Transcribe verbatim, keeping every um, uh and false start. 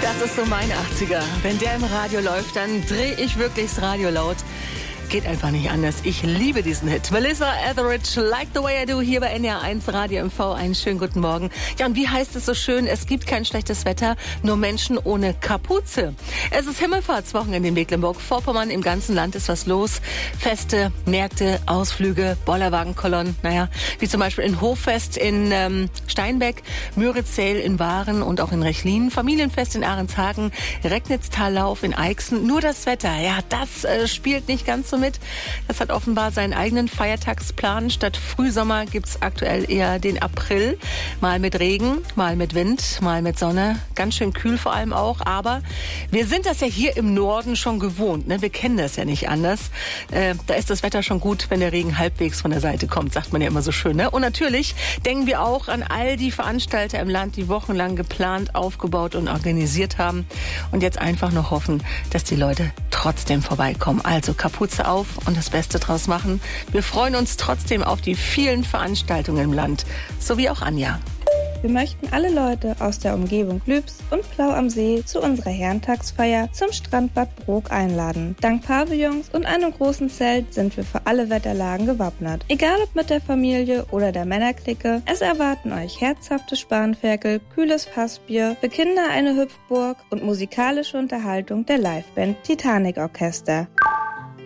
Das ist so meine achtziger. Wenn der im Radio läuft, dann drehe ich wirklich das Radio laut. Geht einfach nicht anders. Ich liebe diesen Hit. Melissa Etheridge, Like the Way I Do, hier bei N D R eins Radio M V. Einen schönen guten Morgen. Ja, und wie heißt es so schön? Es gibt kein schlechtes Wetter, nur Menschen ohne Kapuze. Es ist Himmelfahrtswochenende in Mecklenburg-Vorpommern. Im ganzen Land ist was los. Feste, Märkte, Ausflüge, Bollerwagenkolonnen. Naja, wie zum Beispiel in Hoffest in ähm, Steinbeck, Müritzell in Waren und auch in Rechlin, Familienfest in Ahrenshagen, Recknitztallauf in Eichsen. Nur das Wetter, ja, das äh, spielt nicht ganz so mit. Das hat offenbar seinen eigenen Feiertagsplan. Statt Frühsommer gibt's aktuell eher den April. Mal mit Regen, mal mit Wind, mal mit Sonne. Ganz schön kühl vor allem auch. Aber wir sind das ja hier im Norden schon gewohnt. Ne? Wir kennen das ja nicht anders. Äh, da ist das Wetter schon gut, wenn der Regen halbwegs von der Seite kommt, sagt man ja immer so schön. Ne? Und natürlich denken wir auch an all die Veranstalter im Land, die wochenlang geplant, aufgebaut und organisiert haben. Und jetzt einfach noch hoffen, dass die Leute trotzdem vorbeikommen. Also Kapuze auf und das Beste draus machen. Wir freuen uns trotzdem auf die vielen Veranstaltungen im Land, so wie auch Anja. Wir möchten alle Leute aus der Umgebung Lübs und Plau am See zu unserer Herrentagsfeier zum Strandbad Brok einladen. Dank Pavillons und einem großen Zelt sind wir für alle Wetterlagen gewappnet. Egal ob mit der Familie oder der Männerklicke, es erwarten euch herzhafte Spanferkel, kühles Fassbier, für Kinder eine Hüpfburg und musikalische Unterhaltung der Liveband Titanic Orchester.